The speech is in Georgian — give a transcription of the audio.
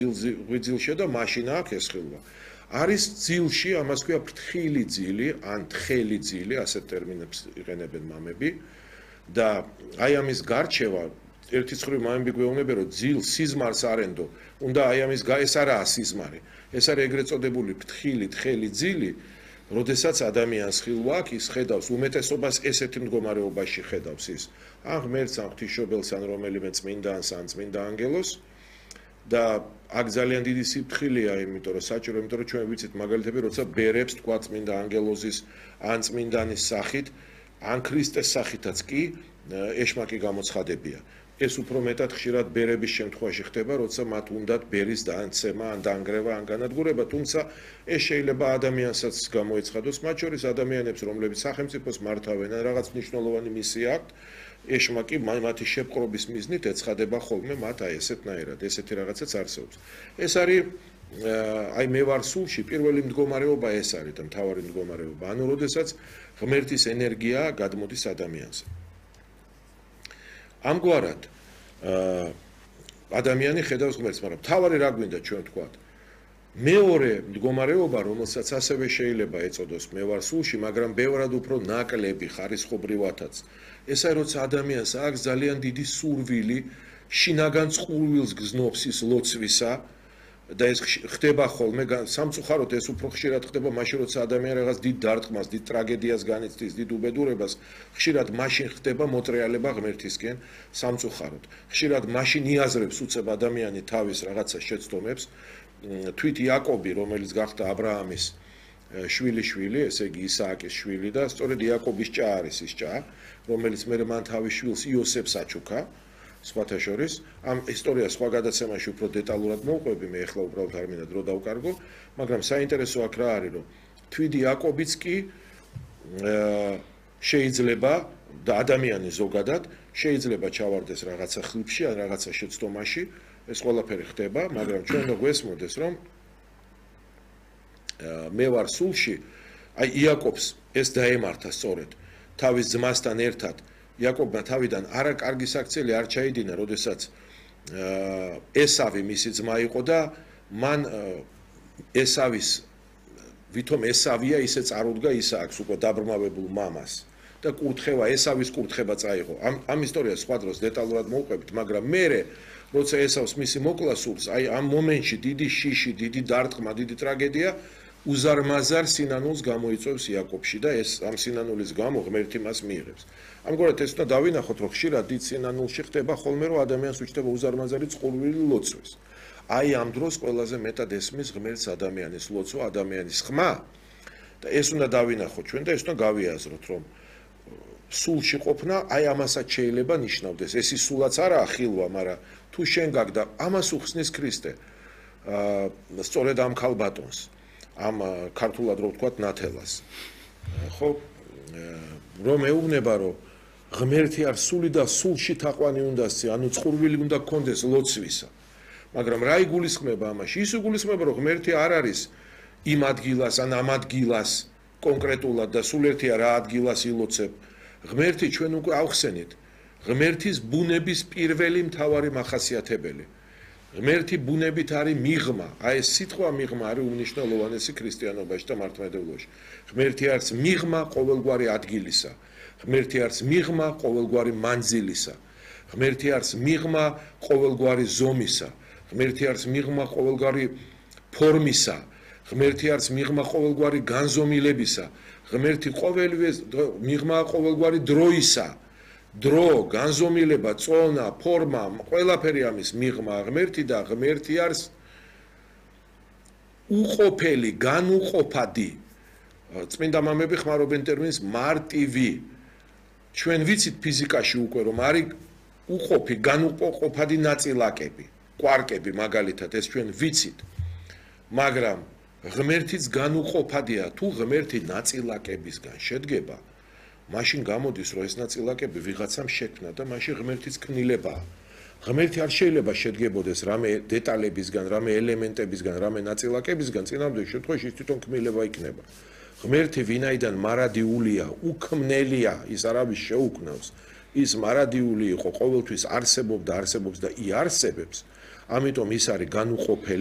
ღვიძლში და მაშინ აქვს ეს ხილვა. არის ძილში, ამას ქვია ფრთხილი ძილი, ან თხელი ძილი, ასეთ ტერმინებს იყენებენ მამები და აი ამის გარჩევა ერთი მხრივ მამები გვეუბნებიან, რომ ძილ სიზმარს არენდო, უნდა აი ამის ეს არაა სიზმარი. ეს არის ეგრეთ წოდებული ფრთხილი თხელი ძილი, როდესაც ადამიანს ხილვა აქვს, ის ხედავს უმეტესობას ესეთი მდგომარეობაში ხედავს ის. ან ღმერთს, ან ღვთისმშობელს, ან რომელიმე წმინდანს, ან წმინდა ანგელოზს და აქ ძალიან დიდი სიფრთხილეა, იმიტომ რომ საჭირო, იმიტომ რომ ჩვენ ვიცით მაგალითები, როცა ბერებს თქვა წმინდა ანგელოზის ან წმინდანის სახით, ან ქრისტეს სახითაც კი ეშმაკი გამოცხადებია. ეს უფრო მეტად ხშირად ბერების შემთხვევაში ხდება, როცა მათ უნდათ ბერის დაანცემა, ან დაანგრევა, ან განადგურება, თუმცა ეს შეიძლება ადამიანსაც გამოეცხადოს, მათ შორის ადამიანებს, რომლებიც სახელმწიფოს მართავენ, ან რაღაც მნიშვნელოვანი მისია აქვთ, ეშმაკი მათი შეპყრობის მიზნით ეცხადება ხოლმე მათ აი ესეთნაირად, ესეთი რაღაცაც არსებობს. ეს არის აი მე ვარ სულში, პირველი მდგომარეობა ეს არის და მთავარი მდგომარეობა, ანუ როდესაც ღმერთის ენერგია გადმოდის ადამიანზე. ამგვარად ადამიანი ხედავს ღმერთს, მაგრამ მთავარი რა გვინდა ჩვენ ვთქვათ? მეორე მდგომარეობა, რომელსაც ასევე შეიძლება ეწოდოს მე ვარ სულში, მაგრამ ბევრად უფრო ნაკლები ხარისხობრივათაც. ეს არის როცა ადამიანს აქვს ძალიან დიდი სურვილი, შინაგან წყურვილს გზნობს ის ლოცვისა და ეს ხდება ხოლმე სამწუხაროდ ეს უფრო ხშირად ხდება მაშინ როცა ადამიანი რაღაც დიდ დარტყმას, დიდ ტრაგედიას განიცდის, დიდ უბედურებას, ხშირად მაშინ ხდება მოტრიალება ღმერთისკენ სამწუხაროდ. ხშირად მაშინ იაზრებს უცებ ადამიანი თავის რაღაცა შეცდომებს. თვით იაკობი, რომელიც გახდა აბრაამის შვილი, ესე იგი ისააკის შვილი და სწორედ იაკობის ჭა არის ის ჭა, რომელიც მე მან თავის შვილს იოსებს აჩუქა. სხვათა შორის, ამ ისტორიას სხვა გადაცემაში უფრო დეტალურად მოვყვები, მე ახლა უბრალოდ არ მინდა დრო დავკარგო, მაგრამ საინტერესო აქ რა არის, რომ თვით იაკობიც კი შეიძლება და ადამიანი ზოგადად შეიძლება ჩავარდეს რაღაცა ხლიფში ან რაღაცა შეცდომაში, ეს ყველაფერი ხდება, მაგრამ ჩვენ რო გვესმოდეს, რომ მე ვარ სულში, აი იაკობს ეს დაემართა სწორედ თავის ძმასთან ერთად. იაკობმა თავიდან არა კარგი საქციელი არ ჩაიდინა, როდესაც ესავი მისი ძმა იყო და მან ესავის ვითომ ესავია ისე წარუდგა ისააკს უკვე დაბრმავებულ მამას და კურთხევა ესავის კურთხება წაიღო. ამ ისტორიას სხვა დროს დეტალურად მოვყვებით, მაგრამ მერე როცა ესავს მისი მოკლა სურს, აი ამ მომენტში დიდი შიში, დიდი დარტყმა, დიდი ტრაგედია უზარმაზარ სინანულს გამოიწვევს იაკობში და ეს ამ სინანულის გამო ღმერთი მას მიიღებს. ამგვარად ეს უნდა დავინახოთ, რომ ხშირად დიდ სინანულში ხდება ხოლმე, რომ ადამიანს უჩნდება უზარმაზარი წყურვილი ლოცვის. აი ამ დროს ყველაზე მეტად ესმის ღმერთს ადამიანის ლოცვა, ადამიანის ხმა და ეს უნდა დავინახოთ ჩვენ და ეს უნდა გავიაზროთ, რომ სულში ყოფნა აი ამასაც შეიძლება ნიშნავდეს. ეს ის სულაც არაა ხილვა, მაგრამ თუ შენ გაგდა ამას უხსნის ქრისტე. სწორედ ამ ქალბატონს, ამ ქართულად რო ვთქვათ ნათელას. ხო, რომ ეუბნება, რომ ღმერთი არ სული და სულში თაყვანი უნდასი, ანუ წყურვილი უნდა გქონდეს ლოცვისა. მაგრამ რა იგულისხმება ამაში? ის იგულისხმება, რომ ღმერთი არ არის იმ ადგილას ან ამ ადგილას კონკრეტულად და სულ ერთია რა ადგილას ილოცებ. ღმერთი ჩვენ უკვე ავხსენით, ღმერთის ბუნების პირველი მთავარი მახასიათებელი. ღმერთი ბუნებით არის მიღმა, აი ეს სიტყვა მიღმა არის უმნიშვნელოვანესი ქრისტიანობაში და მართლმადიდებლობაში. ღმერთი არის მიღმა ყოველგვარი ადგილისა, ღმერთი არის მიღმა ყოველგვარი მანძილისა, ღმერთი არის მიღმა ყოველგვარი ზომისა, ღმერთი არის მიღმა ყოველგვარი ფორმისა, ღმერთი არის მიღმა ყოველგვარი განზომილებისა, ღმერთი მიღმა ყოველგვარი დროისა. დრო, განზომილება, წონა, ფორმა, ყველაფერი ამის მიღმა ღმერთი და ღმერთი არის უყოფელი, განუყოფადი. წმინდა მამები ხმარობენ ტერმინს მარტივი. ჩვენ ვიცით ფიზიკაში უკვე, რომ არის უყოფი, განუყოფადი ნაწილაკები, კვარკები მაგალითად, ეს ჩვენ ვიცით. მაგრამ ღმერთიც განუყოფადია, თუ ღმერთი ნაწილაკებისგან შედგება, მაშინ გამოდის, რომ ეს ნაწილაკები ვიღაცამ შექმნა და მაშინ ღმერთის ქმნილებაა. ღმერთი არ შეიძლება შედგებოდეს რამე დეტალებისგან, რამე ელემენტებისგან, რამე ნაწილაკებისგან, წინამდე შემთხვევაში ის თვითონ ქმნილება იქნება. ღმერთი ვინაიდან მარადიულია, უქმნელია, ის არავის შეუქმნავს, ის მარადიული იყო, ყოველთვის არსებობდა და იარსებებს. ამიტომ ის არის განუყოფელი